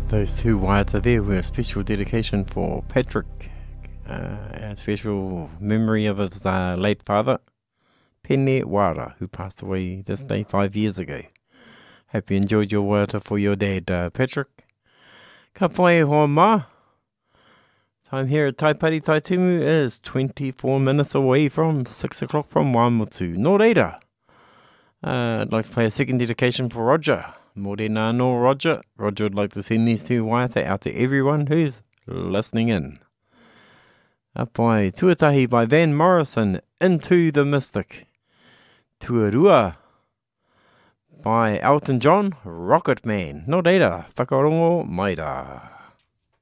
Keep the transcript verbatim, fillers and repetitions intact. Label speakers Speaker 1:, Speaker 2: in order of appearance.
Speaker 1: Those two waiata there were a special dedication for Patrick, uh, a special memory of his uh, late father, Pene Wara, who passed away this day five years ago. Hope you enjoyed your waiata for your dad, uh, Patrick. Ka pai hoa ma. Time here at Taipari Taitumu is twenty-four minutes away from six o'clock from Wamutu. Nō reira. Uh, I'd like to play a second dedication for Roger. Mōre nā no Roger. Roger would like to send these two waiata out to everyone who's listening in. Apai, Tuatahi by Van Morrison, Into the Mystic. Tuarua by Elton John, Rocket Man. Nō reira, whakarongo maira.